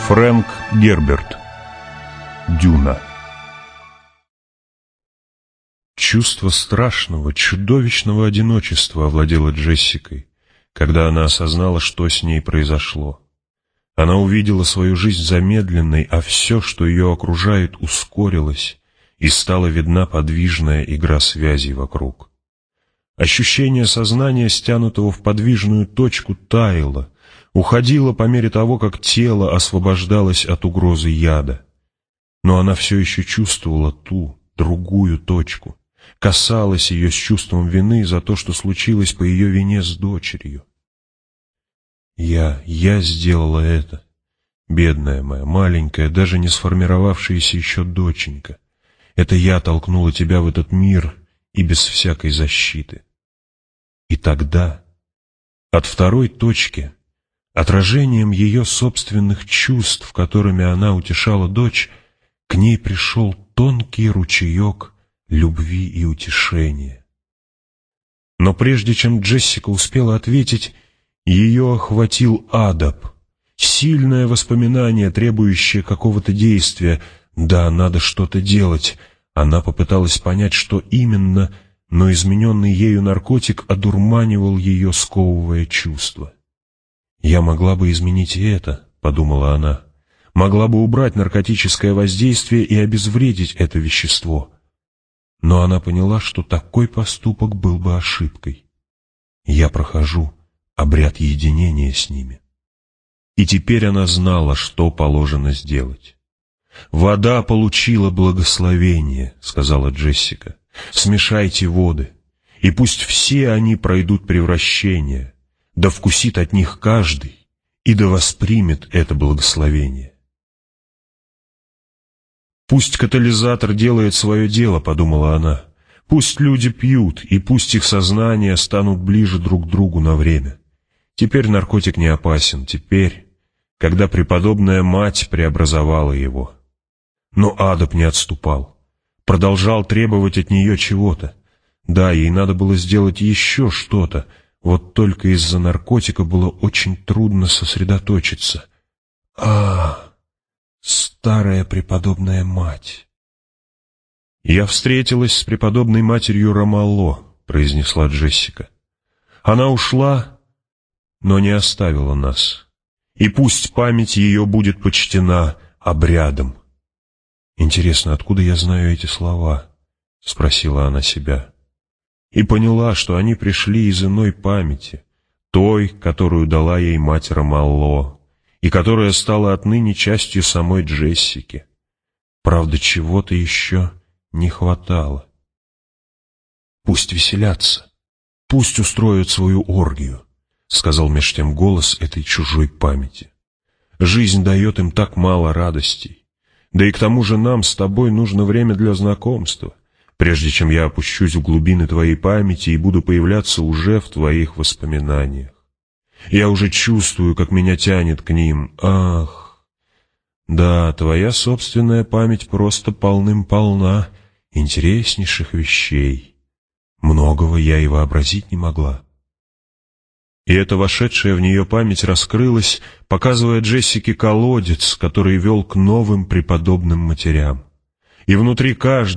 Фрэнк Герберт. Дюна. Чувство страшного, чудовищного одиночества овладело Джессикой, когда она осознала, что с ней произошло. Она увидела свою жизнь замедленной, а все, что ее окружает, ускорилось, и стала видна подвижная игра связей вокруг. Ощущение сознания, стянутого в подвижную точку, таяло, уходило по мере того, как тело освобождалось от угрозы яда. Но она все еще чувствовала ту, другую точку, касалась ее с чувством вины за то, что случилось по ее вине с дочерью. Я сделала это, бедная моя, маленькая, даже не сформировавшаяся еще доченька. Это я толкнула тебя в этот мир и без всякой защиты. И тогда, от второй точки, отражением ее собственных чувств, которыми она утешала дочь, к ней пришел тонкий ручеек любви и утешения. Но прежде чем Джессика успела ответить, ее охватил адап, сильное воспоминание, требующее какого-то действия. Да, надо что-то делать. Она попыталась понять, что именно, но измененный ею наркотик одурманивал ее, сковывая чувства. «Я могла бы изменить и это», — подумала она. «Могла бы убрать наркотическое воздействие и обезвредить это вещество». Но она поняла, что такой поступок был бы ошибкой. «Я прохожу обряд единения с ними». И теперь она знала, что положено сделать. «Вода получила благословение», — сказала Джессика. «Смешайте воды, и пусть все они пройдут превращение, да вкусит от них каждый, и да воспримет это благословение». «Пусть катализатор делает свое дело», — подумала она. «Пусть люди пьют, и пусть их сознания станут ближе друг к другу на время. Теперь наркотик не опасен, теперь, когда преподобная мать преобразовала его». Но адап не отступал, продолжал требовать от нее чего-то. Да, ей надо было сделать еще что-то, вот только из-за наркотика было очень трудно сосредоточиться. Старая преподобная мать. «Я встретилась с преподобной матерью Ромало», — произнесла Джессика. «Она ушла, но не оставила нас, и пусть память ее будет почтена обрядом». «Интересно, откуда я знаю эти слова?» — спросила она себя. И поняла, что они пришли из иной памяти, той, которую дала ей мать Ромало, и которая стала отныне частью самой Джессики. Правда, чего-то еще не хватало. «Пусть веселятся, пусть устроят свою оргию», — сказал меж тем голос этой чужой памяти. «Жизнь дает им так мало радостей. Да и к тому же нам с тобой нужно время для знакомства, прежде чем я опущусь в глубины твоей памяти и буду появляться уже в твоих воспоминаниях. Я уже чувствую, как меня тянет к ним. Ах, да, твоя собственная память просто полным-полна интереснейших вещей. Многого я и вообразить не могла». И эта вошедшая в нее память раскрылась, показывая Джессике колодец, который вел к новым преподобным матерям. И внутри каждой